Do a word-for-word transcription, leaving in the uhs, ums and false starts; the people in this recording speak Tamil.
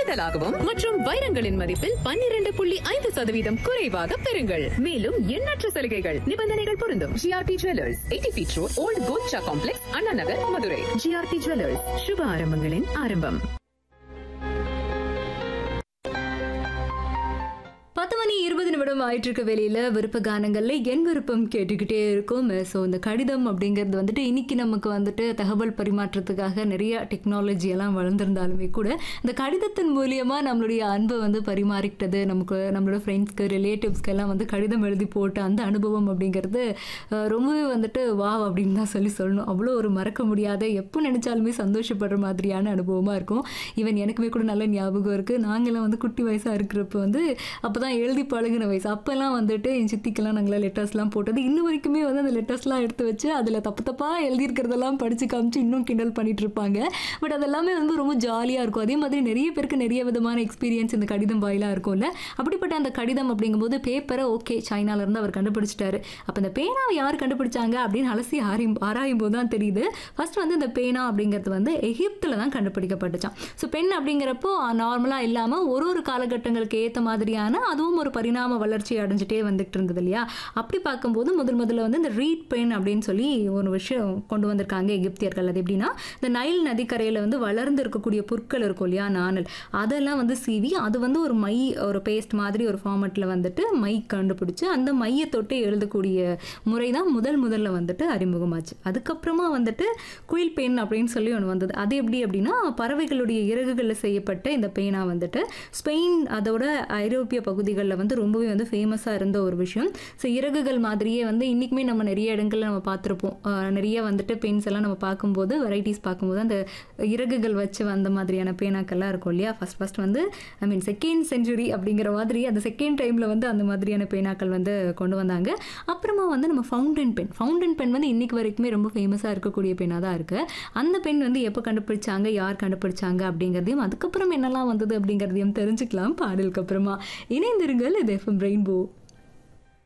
டிஜிட்டலாகவும் மற்றும் வைரங்களின் மதிப்பில் பன்னிரண்டு புள்ளி ஐந்து சதவீதம் குறைவாக பெறுங்கள். மேலும் எண்ணற்ற சலுகைகள் நிபந்தனைகள் பொருந்தும். GRT jewellers, eighty feet road, volt Golcha complex, Anna Nagar, Madurai. GRT jewellers, சுப ஆரம்பங்களின் ஆரம்பம். பத்து மணி இருபது நிமிடம் ஆயிட்டு இருக்க வேலையில் விருப்ப கானங்கள்ல என் விருப்பம் கேட்டுக்கிட்டே இருக்கும். ஸோ இந்த கடிதம் அப்படிங்கிறது வந்துட்டு இன்னைக்கு நமக்கு வந்துட்டு தகவல் பரிமாற்றத்துக்காக நிறைய டெக்னாலஜி எல்லாம் வளர்ந்துருந்தாலுமே கூட இந்த கடிதத்தின் மூலியமாக நம்மளுடைய அன்பை வந்து பரிமாறிக்கிட்டது, நமக்கு நம்மளோட ஃப்ரெண்ட்ஸ்க்கு ரிலேட்டிவ்ஸ்க்கு எல்லாம் வந்து கடிதம் எழுதி போட்டு அந்த அனுபவம் அப்படிங்கிறது ரொம்பவே வந்துட்டு வாவ் அப்படின்னு தான் சொல்லி சொல்லணும். அவ்வளோ ஒரு மறக்க முடியாத, எப்போ நினைச்சாலுமே சந்தோஷப்படுற மாதிரியான அனுபவமாக இருக்கும். ஈவன் எனக்குமே கூட நல்ல ஞாபகம் இருக்குது. நாங்கள்லாம் வந்து குட்டி வயசாக இருக்கிறப்ப வந்து அப்போ தான் எழுதி பழகின வயசு. அப்போல்லாம் வந்துட்டு என் சித்திக்கெல்லாம் நாங்களாம் லெட்டர்ஸ்லாம் போட்டது இன்னும் வரைக்குமே வந்து அந்த லெட்டர்ஸ்லாம் எடுத்து வச்சு அதில் தப்பு தப்பாக எழுதியிருக்கிறதெல்லாம் படித்து காமிச்சு இன்னும் கிண்டல் பண்ணிட்டு இருப்பாங்க. பட் அதெல்லாமே வந்து ரொம்ப ஜாலியாக இருக்கும். அதே மாதிரி நிறைய பேருக்கு நிறைய விதமான எக்ஸ்பீரியன்ஸ் இந்த கடிதம் வாயிலாக இருக்கும்ல. அப்படிப்பட்ட அந்த கடிதம் அப்படிங்கும்போது பேப்பரை ஓகே சைனாலேருந்து அவர் கண்டுபிடிச்சிட்டாரு. அப்போ இந்த பேனாவை யார் கண்டுபிடிச்சாங்க அப்படின்னு அலசி ஆராயும் ஆராயும் போது தான் தெரியுது. ஃபர்ஸ்ட் வந்து இந்த பேனா அப்படிங்கிறது வந்து எகிப்தில் தான் கண்டுபிடிக்கப்பட்டுச்சான். ஸோ பென் அப்படிங்கிறப்போ நார்மலாக இல்லாமல் ஒரு ஒரு காலகட்டங்களுக்கு ஏற்ற மாதிரியான அதுவும் ஒரு பரிணாம வளர்ச்சி அடைஞ்சிட்டே வந்துட்டு இருந்தது இல்லையா. அப்படி பார்க்கும்போது முதல் முதல்ல வந்து இந்த ரீட் பென் அப்படின்னு சொல்லி ஒரு விஷயம் கொண்டு வந்திருக்காங்க எகிப்தியர்கள். அது எப்படின்னா இந்த நைல் நதிக்கரையில் வந்து வளர்ந்து இருக்கக்கூடிய புற்கள் இருக்கும் இல்லையா, நாணல், அதெல்லாம் வந்து சீவி அது வந்து ஒரு மை ஒரு பேஸ்ட் மாதிரி ஒரு ஃபார்மெட்டில் வந்துட்டு மை கண்டுபிடிச்சு அந்த மையை தொட்டு எழுதக்கூடிய முறை தான் முதல் முதல்ல வந்துட்டு அறிமுகமாச்சு. அதுக்கப்புறமா வந்துட்டு குயில் பென் அப்படின்னு சொல்லி ஒன்று வந்தது. அது எப்படி அப்படின்னா பறவைகளுடைய இறகுகளில் செய்யப்பட்ட இந்த பேனா வந்துட்டு ஸ்பெயின் அதோட ஐரோப்பிய பகுதிகளில் வந்து ரொம்பவே வந்து ஃபேமஸாக இருந்த ஒரு விஷயம். ஸோ இறகுகள் மாதிரியே வந்து இன்றைக்குமே நம்ம நிறைய இடங்களில் நம்ம பார்த்துருப்போம். நிறைய வந்துட்டு பென்ஸ் எல்லாம் நம்ம பார்க்கும்போது வெரைட்டிஸ் பார்க்கும்போது அந்த இறகுகள் வச்சு வந்த மாதிரியான பேனாக்கள்லாம் இருக்கும் இல்லையா. ஃபஸ்ட் ஃபஸ்ட் வந்து ஐ மீன் செகண்ட் செஞ்சுரி அப்படிங்கிற மாதிரி அந்த செகண்ட் டைமில் வந்து அந்த மாதிரியான பேனாக்கள் வந்து கொண்டு வந்தாங்க. அப்புறமா வந்து நம்ம ஃபவுண்டன் பென் ஃபவுண்டன் பென் வந்து இன்றைக்கு வரைக்குமே ரொம்ப ஃபேமஸாக இருக்கக்கூடிய பெண்ணாக தான் இருக்குது. அந்த பென் வந்து எப்போ கண்டுபிடிச்சாங்க, யார் கண்டுபிடிச்சாங்க அப்படிங்கிறதையும் அதுக்கப்புறம் என்னெல்லாம் வந்தது அப்படிங்கிறதையும் தெரிஞ்சுக்கலாம் பாடலுக்கு அப்புறமா. இணைந்திருங்கள், இது எஃப்எம் ரெயின்போ.